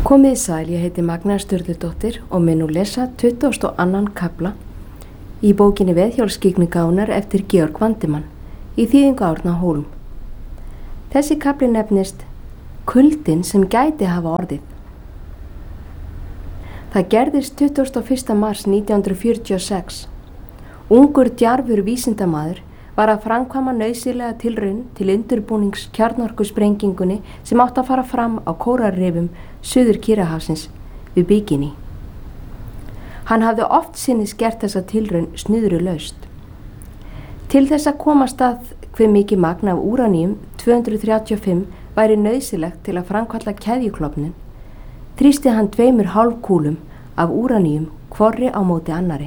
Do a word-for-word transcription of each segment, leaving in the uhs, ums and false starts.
Komið sæl, ég heiti Magna Sturludóttir og mun nú lesa tuttugasta og annan kafla í bókinni Veðhjólskyggnigáfurnar eftir Georg Vandimann í þýðingu Árna Hólm. Þessi kafli nefnist Kuldinn sem gæti hafa orðið. Það gerðist tuttugasta og fyrsta mars nítján hundruð fjörutíu og sex. Ungur djarfur vísindamaður var að framkvæma nauðsynlega tilraun til undirbúnings kjarnorkusprengingunni sem átti að fara fram á kóralrifum suður Kyrrahafsins við Bikini. Hann hafði oft sinnis gert þessa tilraun snuðrulaust. Til þess að komast að hve mikið magn af úraníum tvö hundruð þrjátíu og fimm væri nauðsynlegt til að framkalla keðjuklofnun, þrýsti hann tveimur hálfkúlum af úraníum hvorri á móti annari.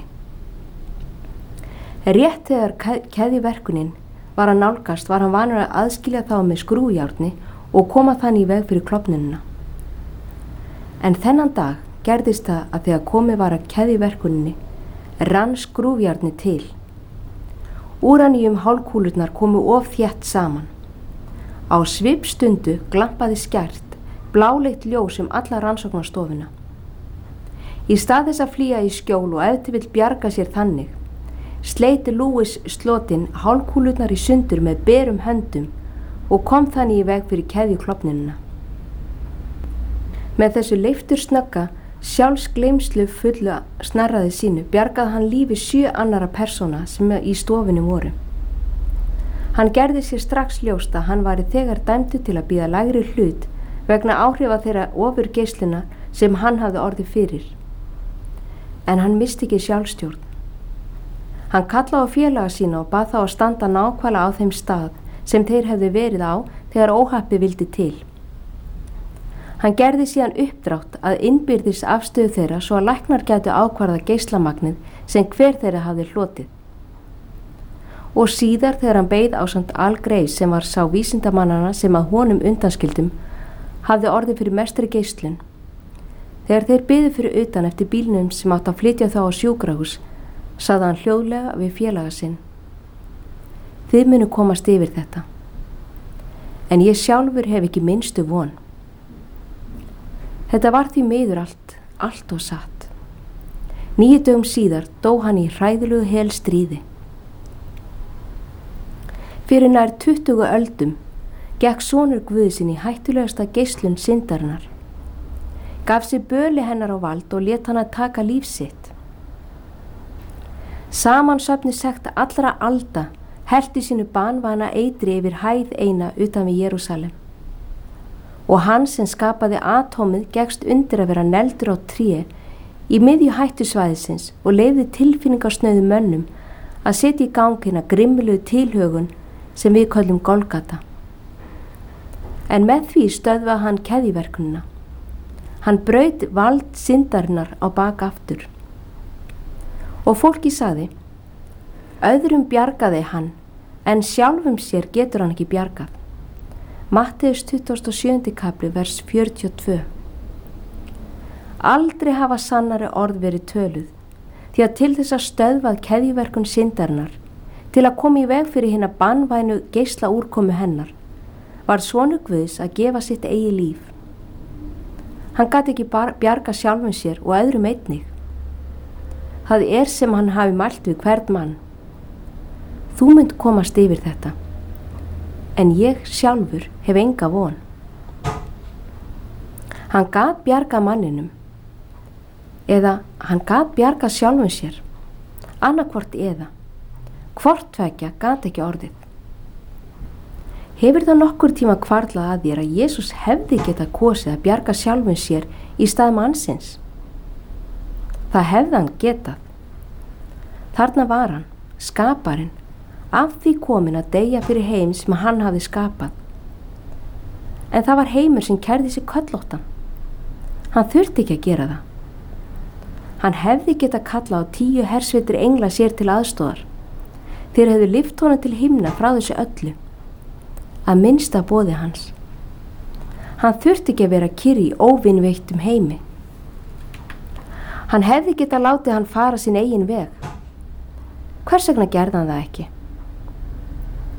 Rétt þegar keðjuverkunin var að nálgast var hann vanur að aðskilja þá með skrúfjárni og koma þannig í veg fyrir klofnunina. En þennan dag gerðist það að þegar komið var að keðjuverkuninni rann skrúfjárni til. Úraníum hálfkúlurnar komu of þétt saman. Á svipstundu glampaði skært, bláleitt ljós um alla rannsóknarstofuna. Í stað þess að flýja í skjól og ef til vill bjarga sér þannig, sleiti Lewis slotin hálfkúlurnar í sundur með berum höndum og kom þannig í veg fyrir keðjuklofnunina. Með þessu leiftur snögga, sjálfsgleymslu fullu snarraði sínu bjargaði hann lífi sjö annara persóna sem í stofunni voru. Hann gerði sér strax ljóst að hann væri þegar dæmdur til að bíða lægri hlut vegna áhrifa þeirra ofurgeislunar sem hann hafði orðið fyrir. En hann misti ekki sjálfstjórn. Hann kallaði á félaga sína og bað þá að standa nákvæmlega á þeim stað sem þeir hefðu verið á þegar óhappi vildi til. Hann gerði síðan uppdrátt að innbyrðis afstöðu þeirra svo að læknar gætu ákvarða geislamagnið sem hver þeirra hafði hlotið. Og síðar þegar hann beið ásamt Al Gray sem var sá vísindamannana sem að honum undanskildum hafði orðið fyrir mestri geislun. Þegar þeir biðu fyrir utan eftir bílnum sem átt að flytja þá á sjúkrahús, sagði hann hljóðlega við félaga sinn. Þið munu komast yfir þetta. En ég sjálfur hef ekki minnstu von. Þetta var því miður allt, allt og satt. Níu dögum síðar dó hann í hræðilegu hel stríði. Fyrir nær tuttugu öldum gekk sonur Guðsinn í hættulegasta geislun syndarinnar. Gaf sér böli hennar á vald og lét hann að taka líf sitt. Samansöfni sekt allra alda herti sínu banvana eitri yfir hæð eina utan við Jerúsalem. Og hann sem skapaði atómið gekkst undir að vera neldur á tré í miðju hættusvæðisins og leyfði tilfinningarsnauðu mönnum að setja í gangina grimmilegu tilhögun sem við köllum Golgata. En með því stöðvaði hann keðjuverkunina. Hann braut vald syndarinnar á bak aftur. Og fólki sagði, öðrum bjargaði hann, en sjálfum sér getur hann ekki bjargað. Matteus tuttugasta og sjöundi kafli, vers fjörutíu og tvö. Aldrei hafa sannari orð verið töluð, því að til þess að stöðvað keðjuverkun syndarinnar, til að koma í veg fyrir hina banvænu geisla úrkomu hennar, var sonur Guðs að gefa sitt eigi líf. Hann gat ekki bjarga sjálfum sér og öðrum einnig. Það er sem hann hafi mælt við hvern mann. Þú munt komast yfir þetta, en ég sjálfur hef enga von. Hann gat bjarga manninum, eða hann gat bjarga sjálfum sér, annarkvort eða, hvort tvekja gat ekki orðið. Hefur það nokkur tíma hvarflað að þér að Jesús hefði getað kosið að bjarga sjálfum sér í stað mannsins? Það hefði hann getað. Þarna var hann, skaparinn, af því kominn að deyja fyrir heim sem hann hafði skapað. En það var heimur sem kærði sig köllóttan. Hann þurfti ekki að gera það. Hann hefði getað kallað á tíu hersveitir engla sér til aðstoðar. Þeir hefðu lyft honum til himna frá þessu öllu, að minnsta boði hans. Hann þurfti ekki að vera kyrr í óvinveittum heimi. Hann hefði getað látið hann fara sín eigin veg. Hvers vegna gerði hann það ekki?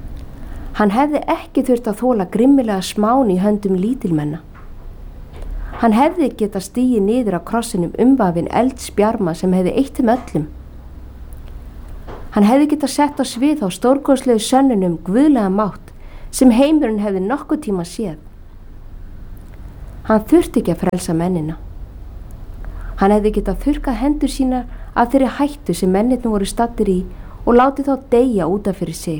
Hann hefði ekki þurft að þola grimmilega smán í höndum lítilmenna. Hann hefði geta stigið niður á krossinum umvafinn eldsbjarma sem hefði eytt þeim öllum. Hann hefði geta sett á svið á stórkostlegu sönnunum guðlega mátt sem heimurinn hefði nokkuð tíma séð. Hann þurfti ekki að frelsa mennina. Hann hefði getað þurrkað hendur sínar af þeirri hættu sem mennirnir voru staddir í og látið þá deyja útaf fyrir sig.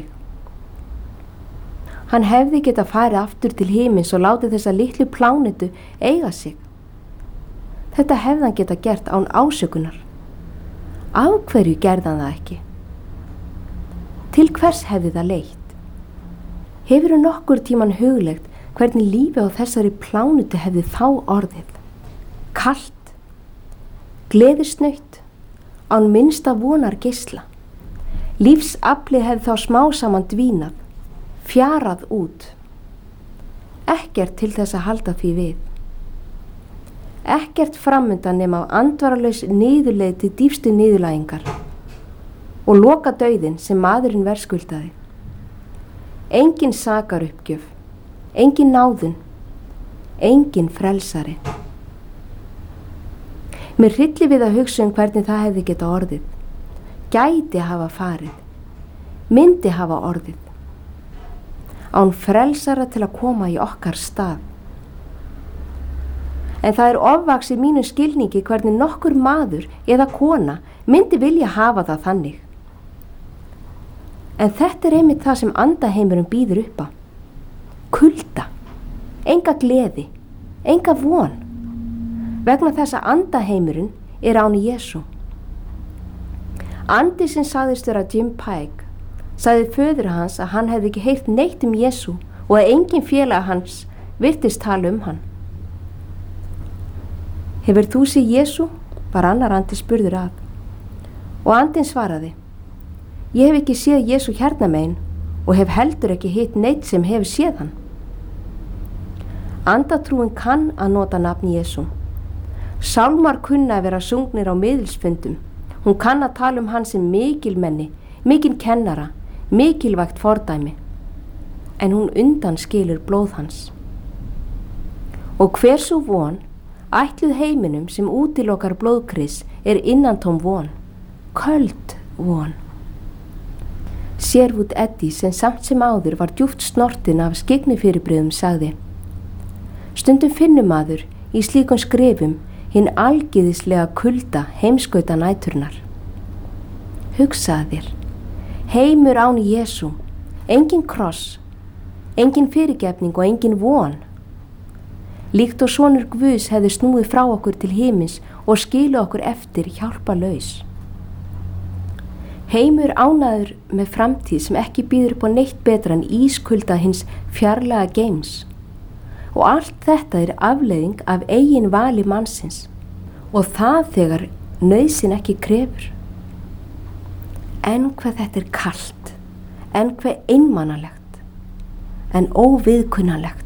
Hann hefði getað farið aftur til himins og látið þessa litlu plánetu eiga sig. Þetta hefði hann getað gert án ásökunar. Af hverju gerði hann það ekki? Til hvers hefði það leitt? Hefurðu nokkur tíman huglegt hvernig lífið á þessari plánetu hefði þá orðið? Kalt, gleðisnaut, án minnsta vonar geisla. Lífsaflið hefði þá smá saman dvínað, fjarað út. Ekkert til þess að halda því við. Ekkert framundan nema á andvaralaus niðurleið til dýpstu niðurlægingar og loka dauðinn sem maðurinn verðskuldaði. Engin sakaruppgjöf, engin náðun, engin frelsari. Mér hryllir við að hugsa um hvernig það hefði geta orðið. Gæti hafa farið, myndi hafa orðið. Án frelsara til að koma í okkar stað. En það er ofvaxið mínu skilningi hvernig nokkur maður eða kona myndi vilja hafa það þannig. En þetta er einmitt það sem andaheimurinn býður upp á. Kulda, enga gleði, enga von. Vegna þess að andaheimurinn er án Jesú. Andi sem sagðist vera Jim Pike sagði föður hans að hann hefði ekki heyrt neitt um Jesú og að engin félag hans virtist tala um hann. Hefur þú séð Jesú? Var annar andi spurður að. Og andinn svaraði: Ég hef ekki séð Jesú hérna megin og hef heldur ekki hitt neitt sem hefur séð hann. Andatrúin kann að nota nafn Jesú. Sálmar kunna að vera sungnir á miðilsfundum. Hún kann að tala um hann sem mikilmenni, mikil kennara, mikilvægt fordæmi, en hún undan skilur blóð hans. Og hver svo von, ætluð heiminum sem útilokar blóðkris er innantóm von, köld von. Sherwood Eddy sem samt sem áður var djúpt snortin af skygnifyrirbrigðum sagði: Stundum finnur maður í slíkum skrefum hinn algiðislega kulda heimskauta næturnar. Hugsaðu þér, heimur án Jesú, engin kross, engin fyrirgefning og engin von. Líkt og sonur Guðs hefði snúið frá okkur til himins og skilu okkur eftir hjálpalaus. Heimur ánaður með framtíð sem ekki býður upp á neitt betra en ískulda hins fjarlæga geims. Og allt þetta er afleiðing af eigin vali mannsins og það þegar nauðsyn ekki krefur. En hvað þetta er kalt, en hvað einmanalegt, en óviðkunnanlegt.